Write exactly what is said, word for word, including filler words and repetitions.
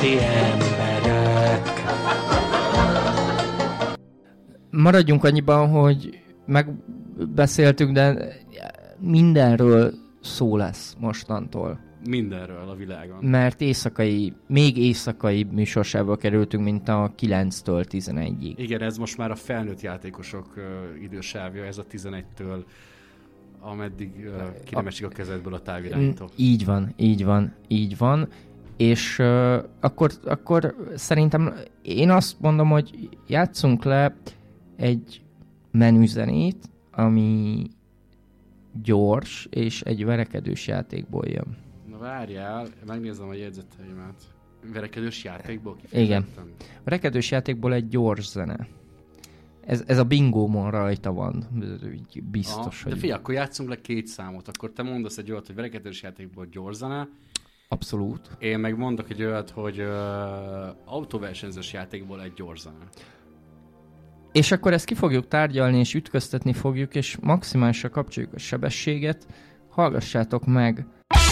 Ti emberek. Maradjunk annyiban, hogy megbeszéltük, de mindenről szó lesz mostantól. Mindenről a világon. Mert éjszakai, még éjszakai műsorsába kerültünk, mint a kilenctől tizenegyig. Igen, ez most már a felnőtt játékosok uh, idősávja, ez a tizenegytől ameddig uh, ki nem esik a kezedből a távirányító. Így van, így van, így van. És uh, akkor, akkor szerintem én azt mondom, hogy játsszunk le egy menüzenét, ami gyors, és egy verekedős játékból jön. Na várjál, megnézem a jegyzeteimet. Verekedős játékból kifejezetten? Igen. Verekedős játékból egy gyors zene. Ez, ez a bingómon rajta van. Biztos, ah, hogy... De figyelj, akkor játszunk le két számot. Akkor te mondasz egy olyat, hogy verekedős játékból gyors zene. Abszolút. Én meg mondok egy olyat, hogy uh, autóversenyzős játékból egy gyors zene. És akkor ezt ki fogjuk tárgyalni, és ütköztetni fogjuk, és maximálisra kapcsoljuk a sebességet. Hallgassátok meg